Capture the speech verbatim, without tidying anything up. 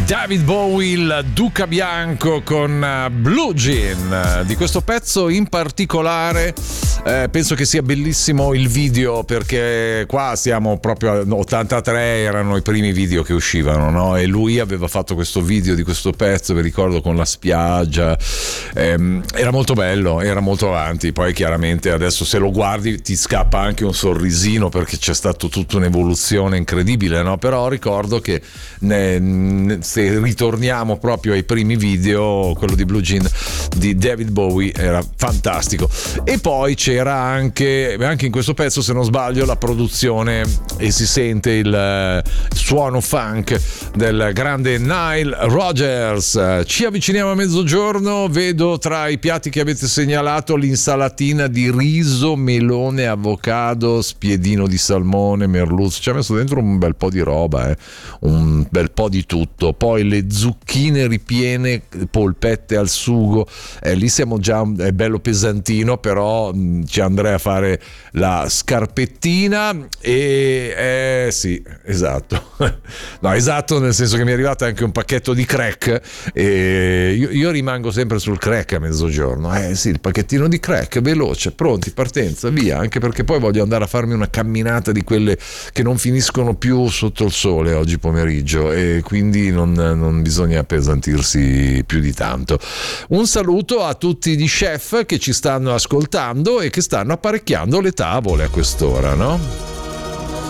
David Bowie, il Duca Bianco con Blue Jean. Di questo pezzo in particolare eh, penso che sia bellissimo il video, perché qua siamo proprio ottantatré, erano i primi video che uscivano, no? E lui aveva fatto questo video di questo pezzo, vi ricordo, con la spiaggia, ehm, era molto bello, era molto avanti. Poi chiaramente adesso se lo guardi ti scappa anche un sorrisino, perché c'è stata tutta un'evoluzione incredibile, no? Però ricordo che ne, ne, se ritorniamo proprio ai primi video, quello di Blue Jean di David Bowie era fantastico. E poi c'era anche anche in questo pezzo, se non sbaglio, la produzione, e si sente il suono funk del grande Nile Rodgers. Ci avviciniamo a mezzogiorno, vedo tra i piatti che avete segnalato l'insalatina di riso, melone, avocado, spiedino di salmone, merluzzo, ci ha messo dentro un bel po' di roba, eh. un bel po' di tutto. Poi le zucchine ripiene, polpette al sugo, eh, lì siamo già, è bello pesantino, però mh, ci andrei a fare la scarpettina. E eh sì, esatto no, esatto, nel senso che mi è arrivato anche un pacchetto di crack, e io, io rimango sempre sul crack a mezzogiorno. Eh sì, il pacchettino di crack, veloce, pronti, partenza, via, anche perché poi voglio andare a farmi una camminata di quelle che non finiscono più sotto il sole oggi pomeriggio, e quindi non, non bisogna appesantirsi più di tanto. Un saluto a tutti gli chef che ci stanno ascoltando e che stanno apparecchiando le tavole a quest'ora, no?